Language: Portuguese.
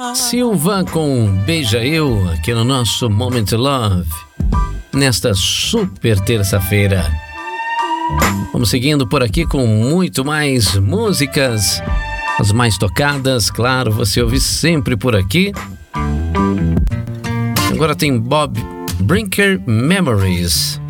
Silva com Beija Eu, aqui no nosso Moment Love, nesta super terça-feira. Vamos seguindo por aqui com muito mais músicas, as mais tocadas, claro, você ouve sempre por aqui. Agora tem Bob Brinker Memories.